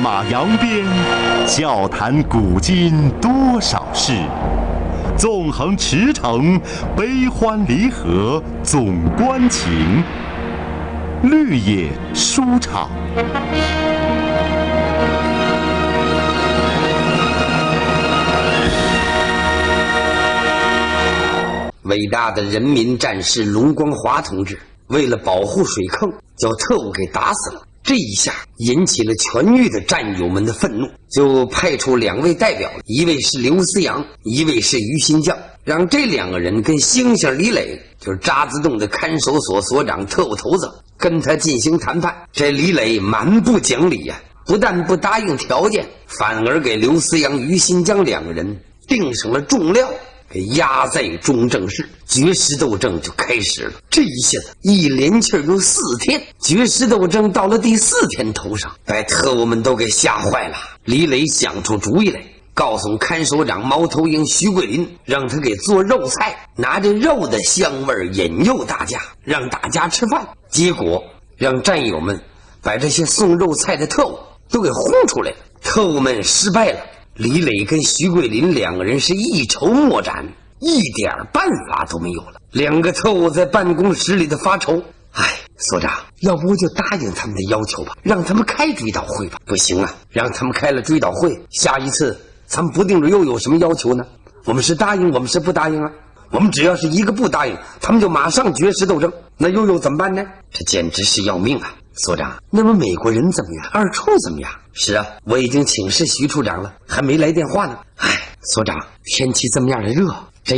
马扬鞭，笑谈古今多少事。纵横驰骋，悲欢离合总关情。绿野书场。 伟大的人民战士龙光华同志为了保护水坑，叫特务给打死了。这一下引起了全域的战友们的愤怒，就派出2位代表，一位是刘思洋，一位是于新将，让这2个人跟星星李磊，就是渣滓洞的看守所所长特务头子，跟他进行谈判。这李磊蛮不讲理呀，不但不答应条件，反而给刘思洋、于新将2个人定上了重料，给压在中正市，绝食斗争就开始了。这一下子一连气有4天，绝食斗争到了第4天头上，把特务们都给吓坏了。李磊想出主意来，告诉看守长猫头鹰徐桂林，让他给做肉菜，拿着肉的香味引诱大家，让大家吃饭。结果让战友们把这些送肉菜的特务都给轰出来了。特务们失败了，李磊跟徐桂林2个人是一筹莫展，一点办法都没有了。2个特务在办公室里的发愁，所长，要不就答应他们的要求吧，让他们开追悼会吧。不行啊，让他们开了追悼会，下一次咱们不定又有什么要求呢？我们是答应，我们是不答应啊？我们只要是一个不答应，他们就马上绝食斗争，那又怎么办呢？这简直是要命啊！所长，那么美国人怎么样？二处怎么样？是啊，我已经请示徐处长了，还没来电话呢。所长，天气这么样的热，